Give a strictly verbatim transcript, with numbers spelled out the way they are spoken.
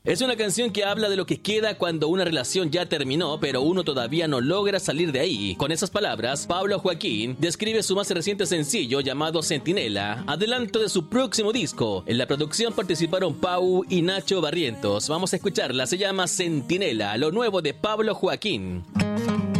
Es una canción que habla de lo que queda cuando una relación ya terminó, pero uno todavía no logra salir de ahí. Con esas palabras, Pablo Joaquín describe su más reciente sencillo llamado Centinela, adelanto de su próximo disco. En la producción participaron Pau y Nacho Barrientos. Vamos a escucharla, se llama Centinela, lo nuevo de Pablo Joaquín.